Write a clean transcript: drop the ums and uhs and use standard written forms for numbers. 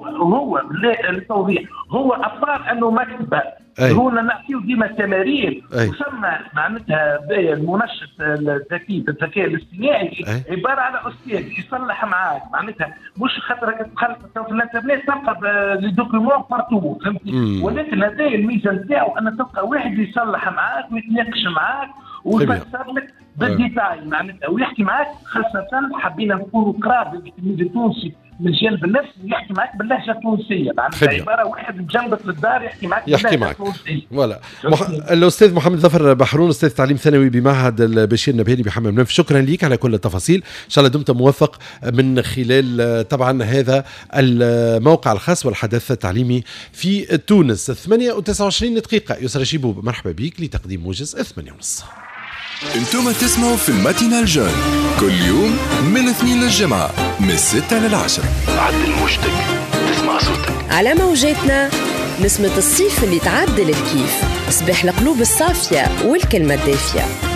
هو للتوضيح هو أفار أنه مكتبة. هو نعطيه ديما تمارين يسمى معناتها المنشط الذكي بالذكاء الاصطناعي عباره على استاذ يصلح معاك معناتها مش خاطر تخلط في الانترنت تلقى لي دوكيومون بارتو فهمتي، ولكن هذا الميزه نتاعو ان تلقى واحد يصلح معاك ويتناقش معاك ويفسر لك بالديتاي معناتها ويحكي معاك. خاصه حبينا نكونوا قراب للتلميذ التونسي من الجانب النفسي يحكي معك باللهجه التونسيه معناتها عباره واحد بجنبك للدار يحكي معك باللهجه التونسيه. ولا الاستاذ محمد ظفر بحرون استاذ تعليم ثانوي بمعهد البشير النبهاني بحمام منف، شكرا لك على كل التفاصيل. ان شاء الله دمت موفق من خلال طبعا هذا الموقع الخاص والحدث التعليمي في تونس. 8:29 دقيقه. يسرى شيبوب مرحبا بك لتقديم موجز 8:30. انتم تسمعوا في الماتينال جون كل يوم من الاثنين للجمعة من 6 ل10. عدل موجتك تسمع صوتك على موجاتنا. نسمة الصيف اللي تعدل الكيف، صباح القلوب الصافية والكلمة الدافية.